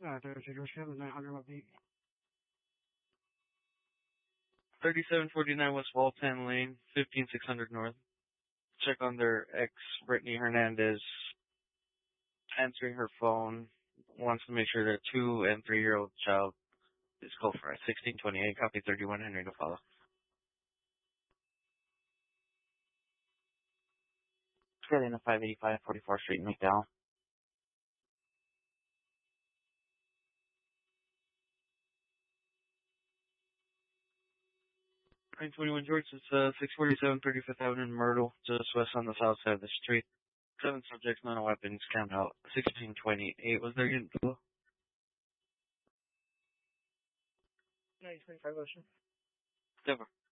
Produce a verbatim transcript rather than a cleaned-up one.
Uh, there's a seven nine hundred update. thirty-seven forty-nine West Walton Lane, fifteen six hundred North. Check on their ex, Brittany Hernandez, answering her phone. Wants to make sure their two and three year old child is called for sixteen twenty-eight, copy thirty-one Henry to follow. Getting to five eighty-five forty-fourth Street, McDowell. nine twenty-one George, it's uh, six forty-seven thirty-fifth Avenue in Myrtle, just west on the south side of the street. Seven subjects, none weapons, count out. sixteen twenty-eight, was there unit below? nine twenty-five Ocean. Denver.